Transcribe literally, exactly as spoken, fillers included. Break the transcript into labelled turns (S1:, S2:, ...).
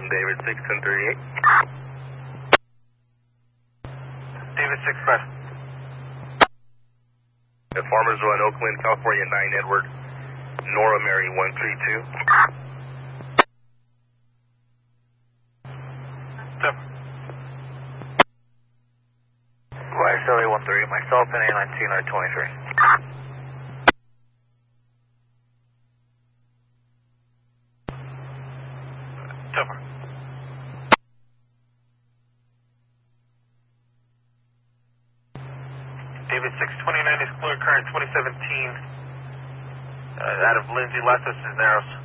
S1: David six ten thirty-eight.
S2: David six five.
S1: The Farmers Run, Oakland, California nine Edward, Nora Mary one three two.
S2: Y S L A one three, myself and A nineteen R twenty-three. Super. David six twenty-nine is clear current twenty seventeen. Uh, out of Lindsay, Last Cisneros.